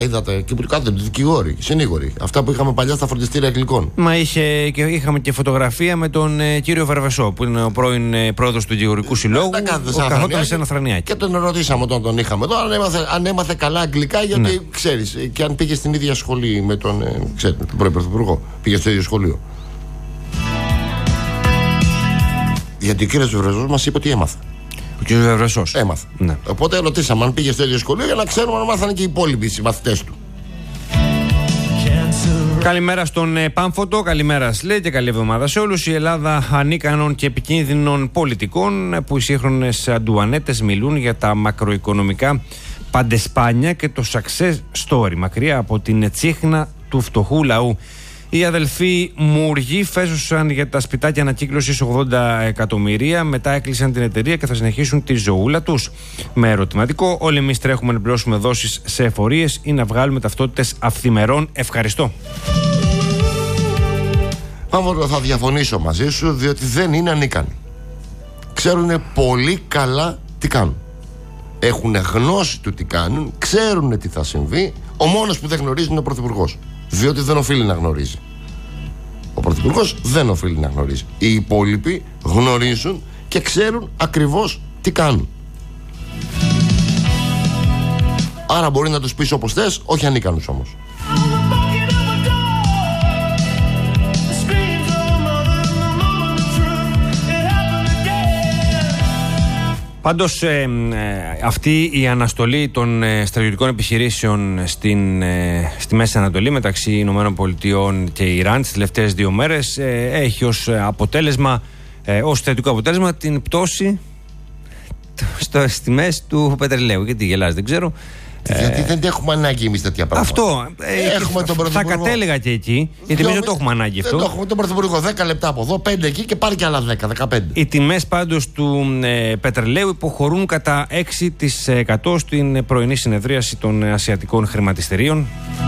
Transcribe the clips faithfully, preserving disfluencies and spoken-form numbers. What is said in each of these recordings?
Είδατε εκεί που κάθονται δικηγόροι, συνήγοροι. Αυτά που είχαμε παλιά στα φροντιστήρια γλυκών. Μα είχε, και είχαμε και φωτογραφία με τον ε, κύριο Βερβεσό, που είναι ο πρώην ε, πρόεδρος του Δικηγορικού Συλλόγου. Καθόταν σε ένα θρανιάκι. Και τον ρωτήσαμε όταν τον είχαμε εδώ, αν έμαθε, αν έμαθε καλά αγγλικά, γιατί ναι. ξέρεις, και αν πήγε στην ίδια σχολή με τον, ε, ξέρετε, τον πρώην πρωθυπουργό. Πήγε στο ίδιο σχολείο. Γιατί ο κύριος Βερβεσός μας είπε ότι έμαθε. Ο κύριος Βερβεσός. Έμαθε. Ναι. Οπότε ρωτήσαμε αν πήγε στο ίδιο σχολείο για να ξέρουμε αν μάθανε και οι υπόλοιποι συμμαθητές του. Καλημέρα στον Πάμφωτο, καλημέρα λέει και καλή εβδομάδα σε όλους. Η Ελλάδα ανίκανων και επικίνδυνων πολιτικών, που οι σύγχρονες αντουανέτες μιλούν για τα μακροοικονομικά παντεσπάνια και το success story, μακριά από την τσίχνα του φτωχού λαού. Οι αδελφοί Μουργοί φέσουσαν για τα σπιτάκια ανακύκλωσης ογδόντα εκατομμυρία, μετά έκλεισαν την εταιρεία και θα συνεχίσουν τη ζωούλα τους. Με ερωτηματικό, όλοι εμείς τρέχουμε να πληρώσουμε δόσεις σε εφορίες ή να βγάλουμε ταυτότητες αυθημερών. Ευχαριστώ. Πάμβολο, θα διαφωνήσω μαζί σου, διότι δεν είναι ανίκανοι. Ξέρουν πολύ καλά τι κάνουν. Έχουν γνώση του τι κάνουν, ξέρουν τι θα συμβεί. Ο μόνος που δεν γνωρίζει είναι ο Πρωθυπουργός. Διότι δεν οφείλει να γνωρίζει. Ο Πρωθυπουργός δεν οφείλει να γνωρίζει. Οι υπόλοιποι γνωρίζουν και ξέρουν ακριβώς τι κάνουν. Άρα μπορεί να τους πεις όπως θες, όχι ανίκανους όμως. Πάντως ε, ε, αυτή η αναστολή των ε, στρατιωτικών επιχειρήσεων στην, ε, στη Μέση Ανατολή μεταξύ Ηνωμένων Πολιτειών και Ιράν τις τελευταίες δύο μέρες ε, έχει ως αποτέλεσμα, ε, ως θετικό αποτέλεσμα την πτώση στις τιμές του πετρελαίου. Γιατί γελάς, δεν ξέρω. Γιατί ε, δεν έχουμε ανάγκη εμείς τέτοια πράγματα. Αυτό. Ε, έχουμε τον θα κατέλεγα και εκεί, γιατί εμείς δεν το έχουμε ανάγκη αυτό. Δεν το έχουμε τον Πρωθυπουργό. δέκα λεπτά από εδώ, πέντε εκεί και πάρει και άλλα δέκα, δεκαπέντε. Οι τιμές πάντως του ε, πετρελαίου υποχωρούν κατά έξι τοις εκατό στην πρωινή συνεδρίαση των ασιατικών χρηματιστηρίων.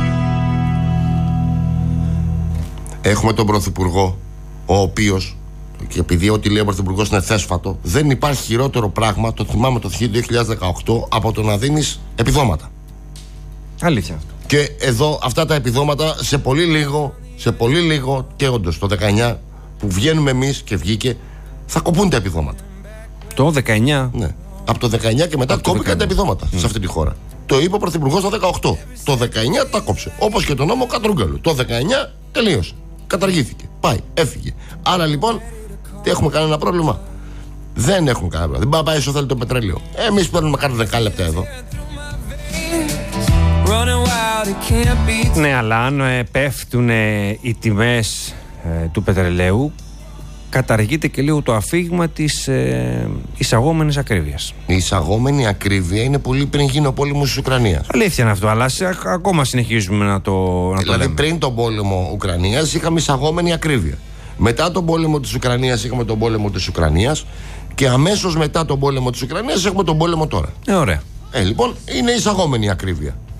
Έχουμε τον Πρωθυπουργό, ο οποίος, και επειδή ό,τι λέει ο Πρωθυπουργός είναι θέσφατο, δεν υπάρχει χειρότερο πράγμα, το θυμάμαι το δύο χιλιάδες δεκαοκτώ, από το να δίνεις επιδόματα. Αλήθεια. Και εδώ αυτά τα επιδόματα σε πολύ λίγο, σε πολύ λίγο και όντως το δεκαεννιά που βγαίνουμε εμείς και βγήκε, θα κοπούν τα επιδόματα. Το δεκαεννιά? Ναι. Από το δεκαεννιά και μετά κόπηκαν τα επιδόματα mm. σε αυτή τη χώρα. Το είπε ο Πρωθυπουργός το δεκαοκτώ. Το δεκαεννιά τα κόψε. Όπως και το νόμο Κατρούγκαλου. Το δεκαεννιά τελείωσε. Καταργήθηκε. Πάει. Έφυγε. Άρα λοιπόν, τι έχουμε κανένα πρόβλημα? Δεν έχουμε κανένα πρόβλημα. Δεν πάει να πάει όσο θέλει το πετρέλαιο. Εμείς παίρνουμε κάτι δέκα λεπτά εδώ. Ναι, αλλά αν ε, πέφτουν ε, οι τιμές ε, του πετρελαίου, καταργείται και λίγο το αφήγημα της ε, εισαγόμενης ακρίβειας. Η εισαγόμενη ακρίβεια είναι πολύ πριν γίνει ο πόλεμος της Ουκρανίας. Αλήθεια είναι αυτό, αλλά σε, ακόμα συνεχίζουμε να το, να δηλαδή, το λέμε. πριν τον πόλεμο Ουκρανίας είχαμε εισαγόμενη ακρίβεια. Μετά τον πόλεμο της Ουκρανίας είχαμε τον πόλεμο της Ουκρανίας και αμέσως μετά τον πόλεμο της Ουκρανίας έχουμε τον πόλεμο τώρα. Ε, ωραία. Ε, λοιπόν, είναι εισαγόμενη ακρίβεια.